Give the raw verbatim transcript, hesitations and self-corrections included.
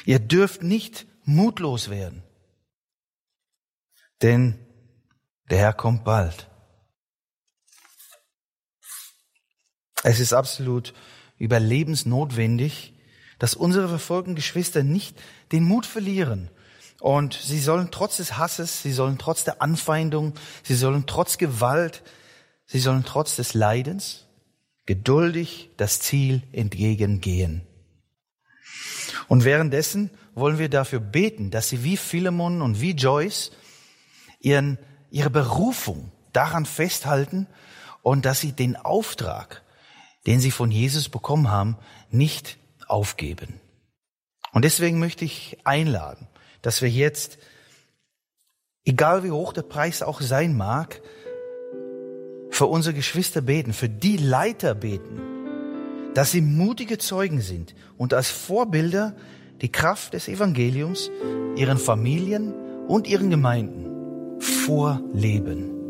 Ihr dürft nicht mutlos werden, denn der Herr kommt bald. Es ist absolut überlebensnotwendig, dass unsere verfolgten Geschwister nicht den Mut verlieren. Und sie sollen trotz des Hasses, sie sollen trotz der Anfeindung, sie sollen trotz Gewalt, sie sollen trotz des Leidens geduldig das Ziel entgegengehen. Und währenddessen wollen wir dafür beten, dass sie wie Philemon und wie Joyce ihren, ihre Berufung daran festhalten und dass sie den Auftrag, den sie von Jesus bekommen haben, nicht aufgeben. Und deswegen möchte ich einladen, dass wir jetzt, egal wie hoch der Preis auch sein mag, für unsere Geschwister beten, für die Leiter beten, dass sie mutige Zeugen sind und als Vorbilder die Kraft des Evangeliums ihren Familien und ihren Gemeinden vorleben.